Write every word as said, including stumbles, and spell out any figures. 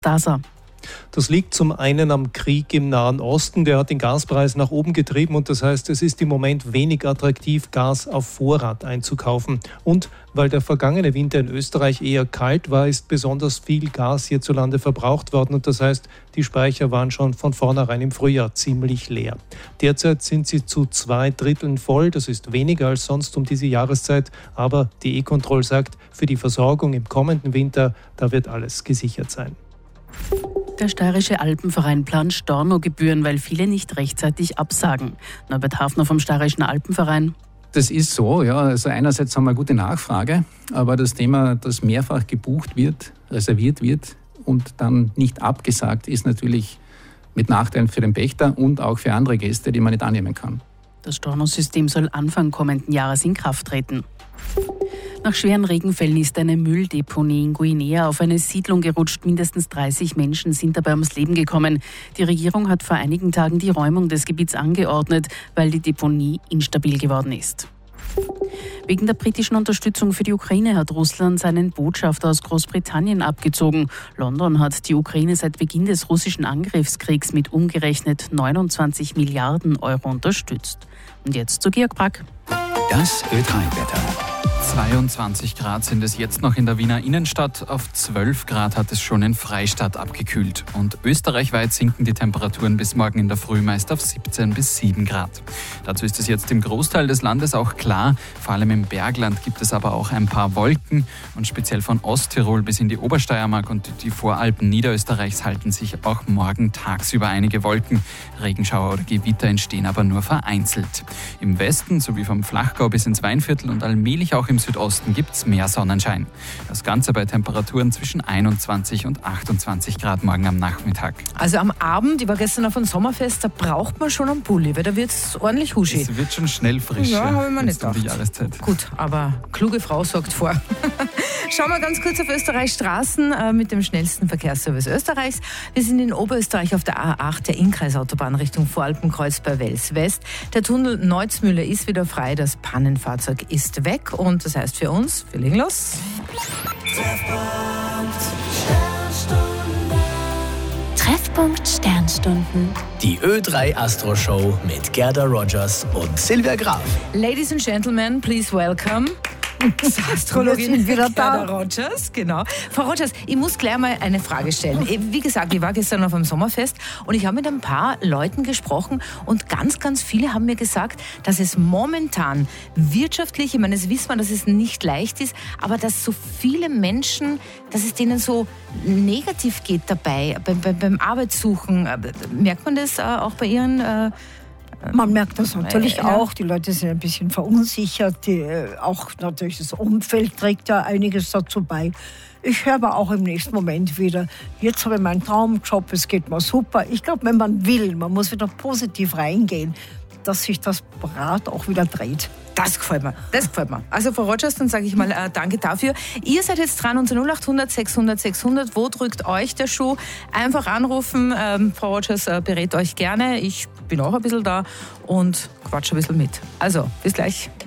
Dasa. Das liegt zum einen am Krieg im Nahen Osten, der hat den Gaspreis nach oben getrieben und das heißt, es ist im Moment wenig attraktiv, Gas auf Vorrat einzukaufen. Und weil der vergangene Winter in Österreich eher kalt war, ist besonders viel Gas hierzulande verbraucht worden und das heißt, die Speicher waren schon von vornherein im Frühjahr ziemlich leer. Derzeit sind sie zu zwei Dritteln voll, das ist weniger als sonst um diese Jahreszeit, aber die E-Control sagt, für die Versorgung im kommenden Winter, da wird alles gesichert sein. Der Steirische Alpenverein plant Stornogebühren, weil viele nicht rechtzeitig absagen. Norbert Hafner vom Steirischen Alpenverein. Das ist so, ja. Also einerseits haben wir eine gute Nachfrage, aber das Thema, dass mehrfach gebucht wird, reserviert wird und dann nicht abgesagt, ist natürlich mit Nachteilen für den Pächter und auch für andere Gäste, die man nicht annehmen kann. Das Stornosystem soll Anfang kommenden Jahres in Kraft treten. Nach schweren Regenfällen ist eine Mülldeponie in Guinea auf eine Siedlung gerutscht. Mindestens dreißig Menschen sind dabei ums Leben gekommen. Die Regierung hat vor einigen Tagen die Räumung des Gebiets angeordnet, weil die Deponie instabil geworden ist. Wegen der britischen Unterstützung für die Ukraine hat Russland seinen Botschafter aus Großbritannien abgezogen. London hat die Ukraine seit Beginn des russischen Angriffskriegs mit umgerechnet neunundzwanzig Milliarden Euro unterstützt. Und jetzt zu Georg Brack. Das Ö drei Wetter. zweiundzwanzig Grad sind es jetzt noch in der Wiener Innenstadt. Auf zwölf Grad hat es schon in Freistadt abgekühlt. Und österreichweit sinken die Temperaturen bis morgen in der Früh meist auf siebzehn bis sieben Grad. Dazu ist es jetzt im Großteil des Landes auch klar. Vor allem im Bergland gibt es aber auch ein paar Wolken. Und speziell von Osttirol bis in die Obersteiermark und die Voralpen Niederösterreichs halten sich auch morgen tagsüber einige Wolken. Regenschauer oder Gewitter entstehen aber nur vereinzelt. Im Westen sowie vom Flachgau bis ins Weinviertel und allmählich auch im Südosten gibt es mehr Sonnenschein. Das Ganze bei Temperaturen zwischen einundzwanzig und achtundzwanzig Grad morgen am Nachmittag. Also am Abend, ich war gestern auf einem Sommerfest, da braucht man schon einen Pulli, weil da wird es ordentlich huschi. Es wird schon schnell frisch. Ja, habe ich mir nicht um die gedacht. Jahreszeit. Gut, aber kluge Frau sorgt vor. Schauen wir ganz kurz auf Österreichs Straßen äh, mit dem schnellsten Verkehrsservice Österreichs. Wir sind in Oberösterreich auf der A acht, der Innkreisautobahn Richtung Voralpenkreuz bei Wels West. Der Tunnel Neuzmühle ist wieder frei, das Pannenfahrzeug ist weg und das heißt für uns, wir legen los. Treffpunkt Sternstunden. Die Ö drei Astro Show mit Gerda Rogers und Silvia Graf. Ladies and Gentlemen, please welcome Astrologin Wir sind wieder Gerda da. Rogers, genau. Frau Rogers, ich muss gleich mal eine Frage stellen. Wie gesagt, ich war gestern auf einem Sommerfest und ich habe mit ein paar Leuten gesprochen und ganz, ganz viele haben mir gesagt, dass es momentan wirtschaftlich, ich meine, das wissen wir, dass es nicht leicht ist, aber dass so viele Menschen, dass es denen so negativ geht dabei, beim, beim, beim Arbeitssuchen. Merkt man das äh, auch bei Ihren... Äh, Man merkt das natürlich Ja. auch. Die Leute sind ein bisschen verunsichert. Die, äh, auch natürlich das Umfeld trägt ja einiges dazu bei. Ich höre aber auch im nächsten Moment wieder, jetzt habe ich meinen Traumjob, es geht mir super. Ich glaube, wenn man will, man muss wieder positiv reingehen, dass sich das Rad auch wieder dreht. Das gefällt mir, das gefällt mir. Also Frau Rogers, dann sage ich mal äh, danke dafür. Ihr seid jetzt dran, unter null acht hundert sechshundert sechshundert. Wo drückt euch der Schuh? Einfach anrufen. Ähm, Frau Rogers äh, berät euch gerne. Ich bin auch ein bisschen da und quatsche ein bisschen mit. Also, bis gleich.